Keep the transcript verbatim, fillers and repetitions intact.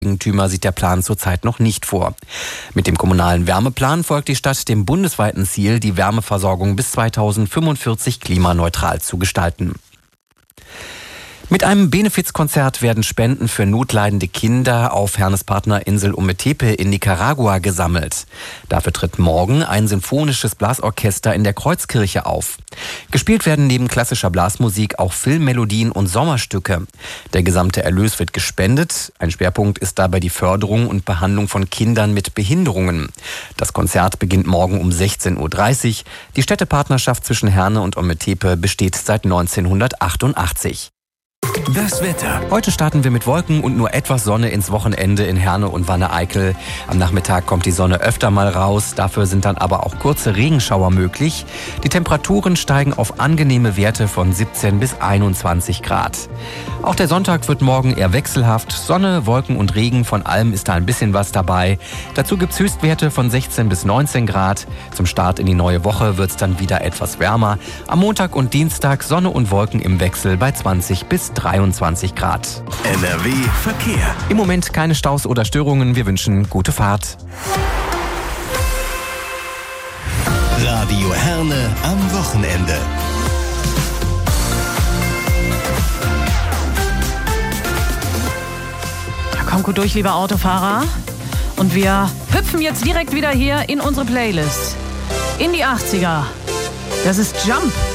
Eigentümer sieht der Plan zurzeit noch nicht vor. Mit dem kommunalen Wärmeplan folgt die Stadt dem bundesweiten Ziel, die Wärmeversorgung bis zweitausendfünfundvierzig klimaneutral zu gestalten. Mit einem Benefizkonzert werden Spenden für notleidende Kinder auf Hernes Partnerinsel Ometepe in Nicaragua gesammelt. Dafür tritt morgen ein sinfonisches Blasorchester in der Kreuzkirche auf. Gespielt werden neben klassischer Blasmusik auch Filmmelodien und Sommerstücke. Der gesamte Erlös wird gespendet. Ein Schwerpunkt ist dabei die Förderung und Behandlung von Kindern mit Behinderungen. Das Konzert beginnt morgen um sechzehn Uhr dreißig. Die Städtepartnerschaft zwischen Herne und Ometepe besteht seit neunzehnhundertachtundachtzig. Das Wetter. Heute starten wir mit Wolken und nur etwas Sonne ins Wochenende in Herne und Wanne-Eickel. Am Nachmittag kommt die Sonne öfter mal raus, dafür sind dann aber auch kurze Regenschauer möglich. Die Temperaturen steigen auf angenehme Werte von siebzehn bis einundzwanzig Grad. Auch der Sonntag wird morgen eher wechselhaft. Sonne, Wolken und Regen, von allem ist da ein bisschen was dabei. Dazu gibt's Höchstwerte von sechzehn bis neunzehn Grad. Zum Start in die neue Woche wird's dann wieder etwas wärmer. Am Montag und Dienstag Sonne und Wolken im Wechsel bei zwanzig bis dreiundzwanzig Grad. N R W Verkehr. Im Moment keine Staus oder Störungen. Wir wünschen gute Fahrt. Radio Herne am Wochenende. Kommt gut durch, lieber Autofahrer. Und wir hüpfen jetzt direkt wieder hier in unsere Playlist. In die achtziger. Das ist Jump.